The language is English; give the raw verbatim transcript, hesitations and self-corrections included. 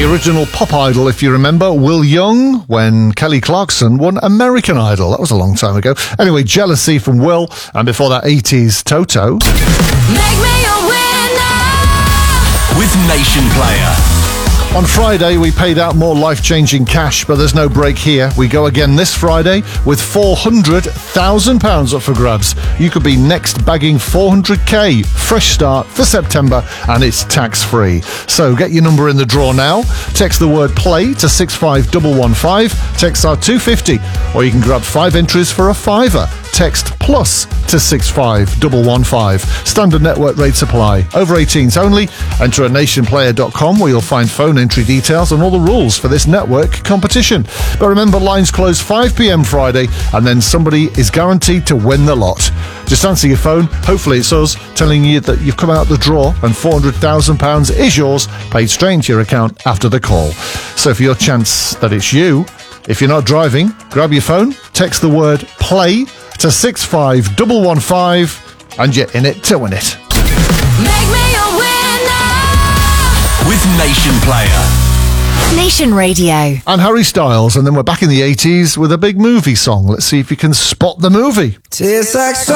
The original Pop Idol, if you remember, Will Young, when Kelly Clarkson won American Idol. That was a long time ago. Anyway, Jealousy from Will, and before that, eighties Toto. Make me a winner with Nation Player. On Friday, we paid out more life-changing cash, but there's no break here. We go again this Friday with four hundred thousand pounds up for grabs. You could be next bagging four hundred k. Fresh start for September, and it's tax-free. So get your number in the draw now. Text the word play to six five one one five. Text are two fifty, or you can grab five entries for a fiver. Text plus to six five one one five. Standard network rates apply. Over eighteens only. Enter at nation player dot com where you'll find phone entry details and all the rules for this network competition. But remember, lines close five p.m. Friday, and then somebody is guaranteed to win the lot. Just answer your phone. Hopefully it's us telling you that you've come out the draw and four hundred thousand pounds is yours, paid straight into your account after the call. So for your chance that it's you, if you're not driving, grab your phone, text the word play to six five one one five, and you're in it to win it. Make me a winner with Nation Player. Nation Radio. And Harry Styles, and then we're back in the eighties with a big movie song. Let's see if you can spot the movie. Tastes like